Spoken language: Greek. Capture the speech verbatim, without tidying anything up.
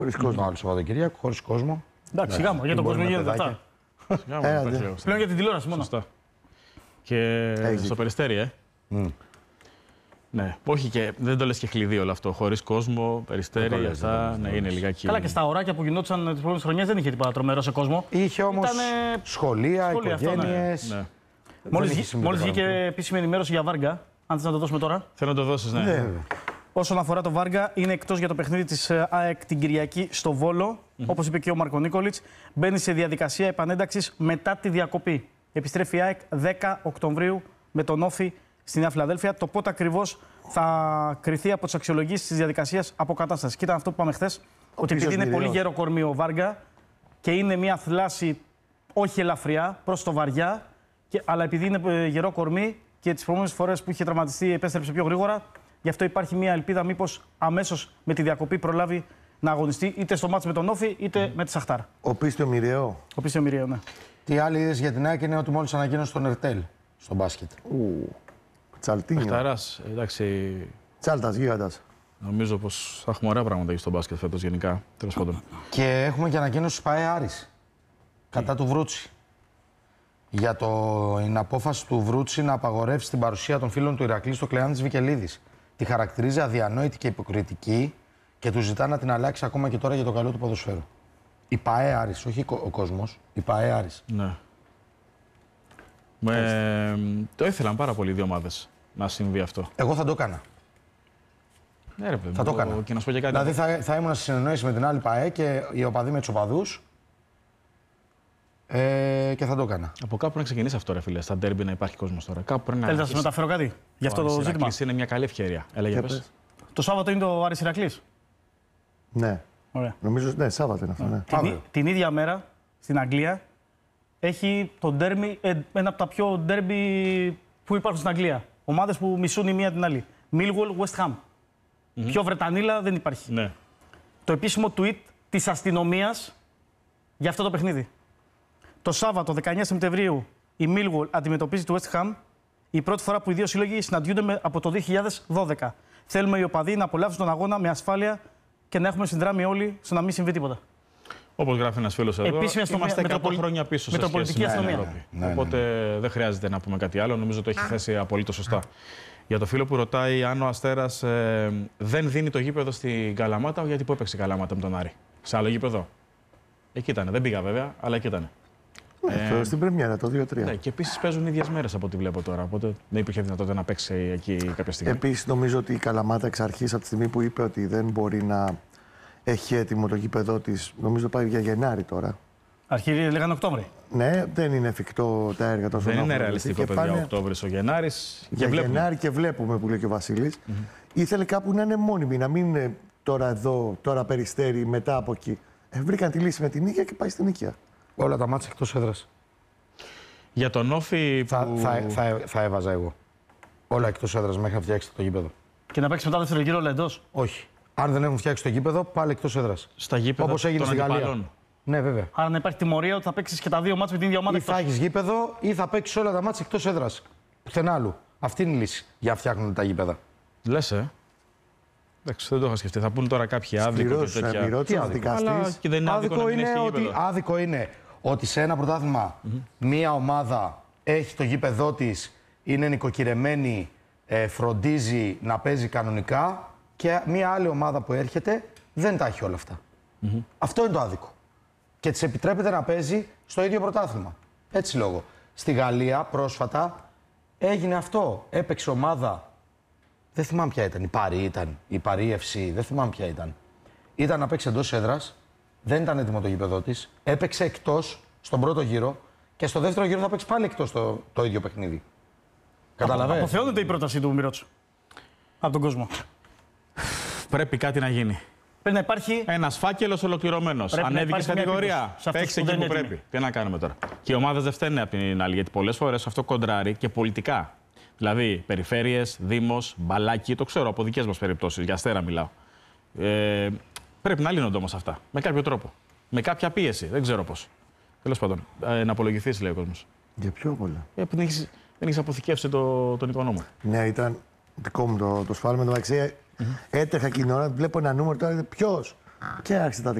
Χωρίς κόσμο. Άλλο Σαββατοκύριακο, χωρίς κόσμο. Εντάξει, σιγά μου, για τον κόσμο γίνεται αυτά. Πλέον για την τηλεόραση μόνο. Σωστά. Και στο Περιστέρι, ε. Ναι, όχι και δεν το λες και κλειδί όλο αυτό. Χωρίς κόσμο, Περιστέρι, αυτά, ναι, είναι λιγάκι. Καλά, και στα ωράκια που γινόταν τις προηγούμενες χρονιές δεν είχε τίποτα τρομερό σε κόσμο. Είχε όμως Ήτανε... σχολεία, σχολεία, οικογένειες. Ναι. Μόλις, μόλις βγήκε επίσημη ενημέρωση για Βάργα, αν θες να το δώσουμε τώρα. Θέλω να το δώσεις, ναι. Ναι. Όσον αφορά το Βάργα, είναι εκτός για το παιχνίδι της ΑΕΚ την Κυριακή στο Βόλο. Mm-hmm. Όπως είπε και ο Μάρκο Νίκολιτς, μπαίνει σε διαδικασία επανένταξης μετά τη διακοπή. Επιστρέφει η ΑΕΚ δέκα Οκτωβρίου με τον Όφη στη Νέα Φιλαδέλφια. Το πότε ακριβώς θα κριθεί από τις αξιολογήσεις της διαδικασίας αποκατάστασης. Και ήταν αυτό που είπαμε χθες, ότι επειδή είναι πολύ γέρο κορμί ο Βάργα και είναι μια θλάση όχι ελαφριά προς το βαριά, και, αλλά επειδή είναι γερό κορμί και τις προηγούμενες φορές που είχε τραυματιστεί επέστρεψε πιο γρήγορα, γι' αυτό υπάρχει μια ελπίδα μήπως αμέσως με τη διακοπή προλάβει να αγωνιστεί είτε στο μάτς με τον Όφη είτε mm. με τη Σαχτάρ. Ο Πίστιο Μοιραίο. Ο Πίστιο Μοιραίο, ναι. Τι άλλη είδες για την ΑΕΚ είναι ότι μόλις ανακοίνωσε τον Ερτέλ στο μπάσκετ. Ου, Τσαλτίνιο. Αχταράς, εντάξει. Τσάλτας, γίγαντας. Νομίζω πως θα έχουμε ωραία πράγματα στο μπάσκετ φέτος γενικά. Τέλος πάντων. Και έχουμε και ανακοίνωση του ΠΑΕ Άρης κατά του Βρούτσι. Για το, την απόφαση του Βρούτσι να απαγορεύσει την παρουσία των φίλων του Ηρακλή στο Κλεάνθης Βικελίδης. Τη χαρακτηρίζει αδιανόητη και υποκριτική και του ζητά να την αλλάξει ακόμα και τώρα για το καλό του ποδοσφαίρου. Η ΠΑΕ Άρης, όχι ο κόσμος, η ΠΑΕ Άρης. Ναι. Με... Το ήθελαν πάρα πολύ οι δύο ομάδες να συμβεί αυτό. Εγώ θα το έκανα. Ναι, ρε παιδί, θα το έκανα. Και να σου πω και κάτι. Δηλαδή θα, θα ήμουν στη συνεννόηση με την άλλη ΠΑΕ και οι οπαδοί με τους οπαδούς. Ε, και θα το έκανα. Από κάπου πρέπει να ξεκινήσει αυτό, ρε φίλε. Στα ντέρμπι να υπάρχει κόσμος τώρα. Κάπου πρέπει να. Θέλετε να σας μεταφέρω κάτι για αυτό το ζήτημα. Είναι μια καλή ευκαιρία. Έλεγε πες. Το Σάββατο είναι το Άρης Ηρακλής. Ναι. Ωραία. Νομίζω ναι, Σάββατο είναι αυτό. Ναι. Την, την ίδια μέρα στην Αγγλία έχει το ντέρμπι, ένα από τα πιο ντέρμπι που υπάρχουν στην Αγγλία. Ομάδες που μισούν η μία την άλλη. Millwall, West Ham. Mm-hmm. Πιο Βρετανίλα δεν υπάρχει. Ναι. Το επίσημο tweet της αστυνομίας για αυτό το παιχνίδι. Το Σάββατο δεκαεννέα Σεπτεμβρίου η Millwall αντιμετωπίζει το West Ham. Η πρώτη φορά που οι δύο σύλλογοι συναντιούνται με, από το δύο χιλιάδες δώδεκα. Θέλουμε οι οπαδοί να απολαύσουν τον αγώνα με ασφάλεια και να έχουμε συνδράμει όλοι στο να μην συμβεί τίποτα. Όπως γράφει ένας φίλος εδώ, επίσημη είμαστε εκατό χρόνια πίσω σε σχέση με την Ευρώπη. Ναι, ναι, Οπότε ναι. δεν χρειάζεται να πούμε κάτι άλλο. Νομίζω το έχει θέσει απολύτως σωστά. Για το φίλο που ρωτάει αν ο Αστέρας ε, δεν δίνει το γήπεδο στην Καλαμάτα, γιατί πού έπαιξε η Καλαμάτα με τον Άρη. Σε άλλο γήπεδο. Εκεί ήταν. Δεν πήγα βέβαια, αλλά εκεί ήταν. Ναι, ε, στην Πρεμιέρα το δύο τρία. Ναι, και επίσης παίζουν ίδιες μέρες από ό,τι βλέπω τώρα. Οπότε δεν υπήρχε δυνατότητα να παίξει εκεί κάποια στιγμή. Επίσης νομίζω ότι η Καλαμάτα εξ αρχής από τη στιγμή που είπε ότι δεν μπορεί να έχει έτοιμο το γήπεδό της, νομίζω πάει για Γενάρη τώρα. Αρχή λέγανε Οκτώβρη. Ναι, δεν είναι εφικτό τα έργα τόσο. Δεν είναι ρεαλιστικό, παιδιά, πάνε... Οκτώβρης ο Γενάρης. Για Γενάρη και βλέπουμε που λέει και ο Βασίλης. Mm-hmm. Ήθελε κάπου να είναι μόνιμη, να μην είναι τώρα εδώ, τώρα Περιστέρι, μετά από εκεί. Ε, βρήκαν τη λύση με την Νίκαια και πάει στην Νίκαια. Όλα τα μάτια εκτός έδρας. Για τον Όφη. Θα, που... θα, θα, θα έβαζα εγώ. Όλα εκτός έδρας μέχρι να φτιάξει το γήπεδο. Και να παίξει μετά δεύτερο γύρο, όλα εντός. Όχι. Αν δεν έχουν φτιάξει το γήπεδο, πάλι εκτός έδρας. Στα γήπεδα όπως έγινε των στη Γαλλία. αντιπάλων. Ναι, βέβαια. Άρα να υπάρχει τιμωρία ότι θα παίξει και τα δύο μάτια με την ίδια ομάδα. Ή θα έχει γήπεδο ή θα παίξει όλα τα μάτια εκτός έδρας. Πουθενά άλλου. Αυτή είναι η λύση για να φτιάχνουν τα γήπεδα. Λες, ε. Εντάξει, δεν το είχα σκεφτεί. Θα πούνε τώρα κάποιοι άδικο και τέτοια. Τι άδικο. Αλλά και δεν είναι άδικο, άδικο, είναι ότι, άδικο είναι ότι σε ένα πρωτάθλημα mm-hmm. μία ομάδα έχει το γήπεδό της, είναι νοικοκυρεμένη, ε, φροντίζει να παίζει κανονικά και μία άλλη ομάδα που έρχεται δεν τα έχει όλα αυτά. Mm-hmm. Αυτό είναι το άδικο. Και της επιτρέπεται να παίζει στο ίδιο πρωτάθλημα. Έτσι λόγω. Στη Γαλλία πρόσφατα έγινε αυτό. Έπαιξε ομάδα. Δεν θυμάμαι ποια ήταν. Η Παρί ήταν. Η Παρί εφ σι. Δεν θυμάμαι ποια ήταν. Ήταν να παίξει εντός έδρας. Δεν ήταν έτοιμο το γήπεδό της. Έπαιξε εκτός στον πρώτο γύρο. Και στο δεύτερο γύρο θα παίξει πάλι εκτός το, το ίδιο παιχνίδι. Καταλαβαίνεις. Αποθεώνεται η πρόταση του Μιρότσου. Από τον κόσμο. Πρέπει κάτι να γίνει. Πρέπει να υπάρχει. Ένας φάκελος ολοκληρωμένος. Ανέβηκε στην κατηγορία. Παίξει εκεί που πρέπει. Τι να κάνουμε τώρα. Και οι ομάδες δεν φταίνουν από την άλλη. Γιατί πολλές φορές αυτό κοντράρει και πολιτικά. Δηλαδή, περιφέρειες, δήμος, μπαλάκι, το ξέρω από δικές μας περιπτώσεις, για Αστέρα μιλάω. Ε, πρέπει να λύνονται όμως αυτά. Με κάποιο τρόπο. Με κάποια πίεση. Δεν ξέρω πώς. Τέλος πάντων, ε, να απολογηθείς, λέει ο κόσμος. Για ποιο πολλά. Ε, δεν έχεις, δεν έχεις αποθηκεύσει το, τον οικονόμο. Ναι, ήταν δικό μου το, το σφάλμα. Το μεταξύ, mm-hmm. έτρεχα εκείνη την ώρα, βλέπω ένα νούμερο τώρα. Ποιος. Και άρχισε τα